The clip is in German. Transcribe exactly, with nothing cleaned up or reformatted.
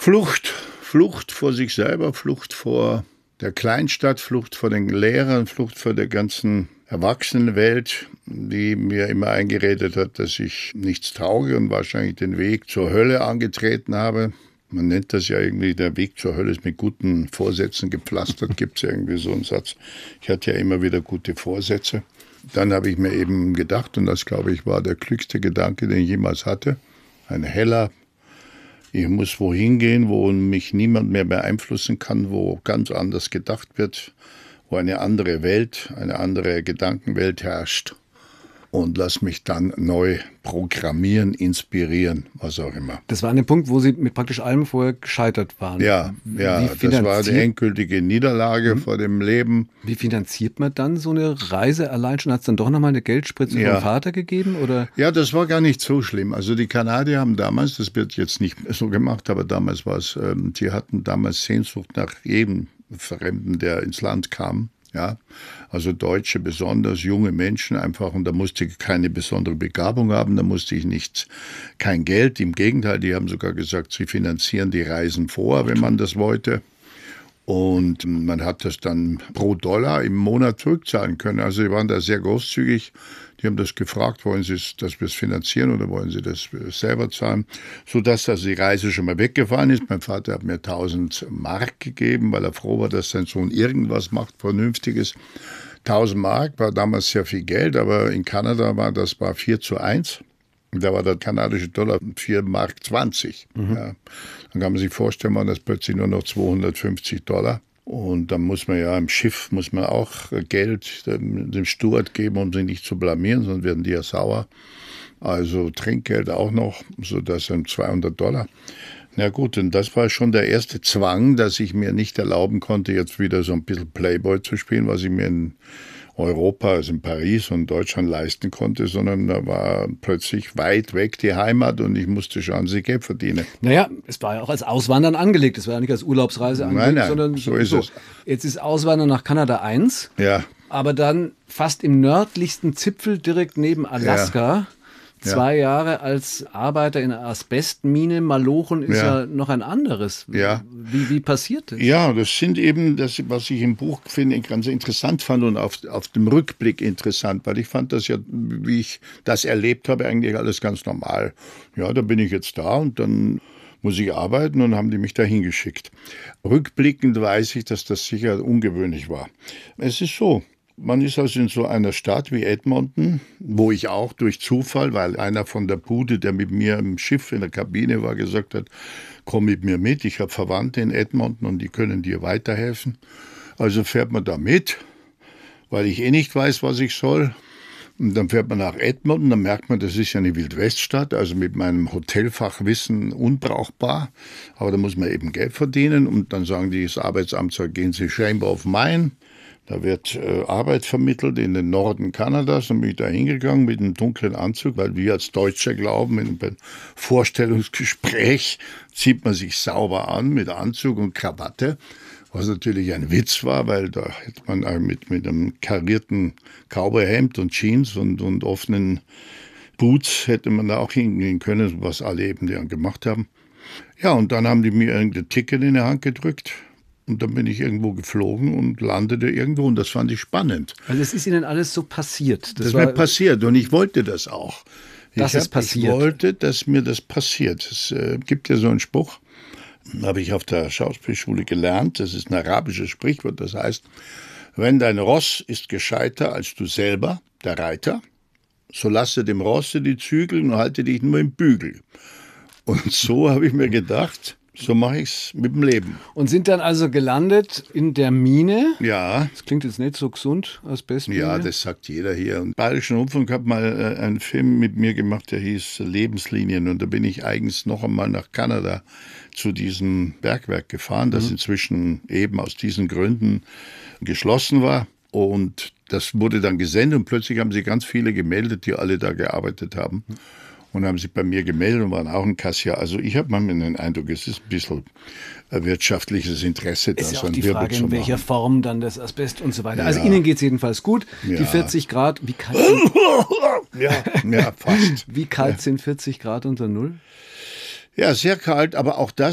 Flucht, Flucht vor sich selber, Flucht vor der Kleinstadt, Flucht vor den Lehrern, Flucht vor der ganzen Erwachsenenwelt, die mir immer eingeredet hat, dass ich nichts tauge und wahrscheinlich den Weg zur Hölle angetreten habe. Man nennt das ja irgendwie, der Weg zur Hölle ist mit guten Vorsätzen gepflastert, gibt es ja irgendwie so einen Satz. Ich hatte ja immer wieder gute Vorsätze. Dann habe ich mir eben gedacht, und das, glaube ich, war der klügste Gedanke, den ich jemals hatte, ein heller, ich muss wohin gehen, wo mich niemand mehr beeinflussen kann, wo ganz anders gedacht wird, wo eine andere Welt, eine andere Gedankenwelt herrscht. Und lass mich dann neu programmieren, inspirieren, was auch immer. Das war an dem Punkt, wo Sie mit praktisch allem vorher gescheitert waren. Ja, ja, das war die endgültige Niederlage mhm. vor dem Leben. Wie finanziert man dann so eine Reise allein schon? Hat es dann doch nochmal eine Geldspritze ja. vom Vater gegeben? Oder? Ja, das war gar nicht so schlimm. Also die Kanadier haben damals, das wird jetzt nicht so gemacht, aber damals war es, ähm, die hatten damals Sehnsucht nach jedem Fremden, der ins Land kam. Ja, also Deutsche, besonders junge Menschen einfach, und da musste ich keine besondere Begabung haben, da musste ich nicht, kein Geld, im Gegenteil, die haben sogar gesagt, sie finanzieren die Reisen vor, wenn man das wollte. Und man hat das dann pro Dollar im Monat zurückzahlen können. Also die waren da sehr großzügig. Die haben das gefragt, wollen Sie, dass wir es finanzieren oder wollen Sie das selber zahlen? Sodass also die Reise schon mal weggefallen ist. Mein Vater hat mir tausend Mark gegeben, weil er froh war, dass sein Sohn irgendwas macht, Vernünftiges. tausend Mark war damals sehr viel Geld, aber in Kanada war das war vier zu eins. Da war der kanadische Dollar vier Mark zwanzig. Mhm. Ja. Dann kann man sich vorstellen, man das plötzlich nur noch zweihundertfünfzig Dollar. Und dann muss man ja im Schiff muss man auch Geld dem, dem Steward geben, um sie nicht zu blamieren, sonst werden die ja sauer. Also Trinkgeld auch noch, sodass dann zweihundert Dollar. Na gut, und das war schon der erste Zwang, dass ich mir nicht erlauben konnte, jetzt wieder so ein bisschen Playboy zu spielen, was ich mir in Europa, also in Paris und Deutschland leisten konnte, sondern da war plötzlich weit weg die Heimat und ich musste schon sich Geld verdienen. Naja, es war ja auch als Auswandern angelegt, es war ja nicht als Urlaubsreise angelegt, nein, nein, sondern so ist so. es. Jetzt ist Auswandern nach Kanada eins, ja. aber dann fast im nördlichsten Zipfel direkt neben Alaska. Ja. Zwei ja. Jahre als Arbeiter in einer Asbestmine malochen ist ja. ja noch ein anderes. Ja. Wie, wie passiert das? Ja, das sind eben, das, was ich im Buch finde, ganz interessant fand und auf, auf dem Rückblick interessant, weil ich fand das ja, wie ich das erlebt habe, eigentlich alles ganz normal. Ja, da bin ich jetzt da und dann muss ich arbeiten und haben die mich da hingeschickt. Rückblickend weiß ich, dass das sicher ungewöhnlich war. Es ist so. Man ist also in so einer Stadt wie Edmonton, wo ich auch durch Zufall, weil einer von der Bude, der mit mir im Schiff in der Kabine war, gesagt hat, komm mit mir mit, ich habe Verwandte in Edmonton und die können dir weiterhelfen. Also fährt man da mit, weil ich eh nicht weiß, was ich soll. Und dann fährt man nach Edmonton, dann merkt man, das ist ja eine Wildweststadt, also mit meinem Hotelfachwissen unbrauchbar. Aber da muss man eben Geld verdienen und dann sagen die, das Arbeitsamt sagt, gehen Sie Chamber of Mine. Da wird äh, Arbeit vermittelt in den Norden Kanadas und bin ich da hingegangen mit einem dunklen Anzug, weil wir als Deutsche glauben, in einem Vorstellungsgespräch zieht man sich sauber an mit Anzug und Krawatte, was natürlich ein Witz war, weil da hätte man äh, mit, mit einem karierten Cowboyhemd und Jeans und, und offenen Boots hätte man da auch hingehen können, was alle eben dann gemacht haben. Ja, und dann haben die mir irgendein Ticket in die Hand gedrückt. Und dann bin ich irgendwo geflogen und landete irgendwo und das fand ich spannend. Also es ist Ihnen alles so passiert? Das, das war mir passiert und ich wollte das auch. Das ich ist hab, passiert? Ich wollte, dass mir das passiert. Es äh, gibt ja so einen Spruch, den habe ich auf der Schauspielschule gelernt. Das ist ein arabisches Sprichwort, das heißt, wenn dein Ross ist gescheiter als du selber, der Reiter, so lasse dem Rosse die Zügel und halte dich nur im Bügel. Und so habe ich mir gedacht, so mache ich es mit dem Leben. Und sind dann also gelandet in der Mine? Ja. Das klingt jetzt nicht so gesund, Asbestmine. Ja, das sagt jeder hier. Und Bayerischen Rundfunk hat mal äh, einen Film mit mir gemacht, der hieß Lebenslinien. Und da bin ich eigens noch einmal nach Kanada zu diesem Bergwerk gefahren, das mhm. inzwischen eben aus diesen Gründen geschlossen war. Und das wurde dann gesendet und plötzlich haben sich ganz viele gemeldet, die alle da gearbeitet haben. Mhm. Und haben sich bei mir gemeldet und waren auch ein Kassier. Also ich habe mal den Eindruck, es ist ein bisschen wirtschaftliches Interesse. Ist ja auch die Frage, in welcher Form dann das Asbest und so weiter. Ja. Also Ihnen geht es jedenfalls gut. Ja. Die vierzig Grad, wie kalt sind, ja, ja, fast. Wie kalt ja. sind vierzig Grad unter Null? Ja, sehr kalt, aber auch das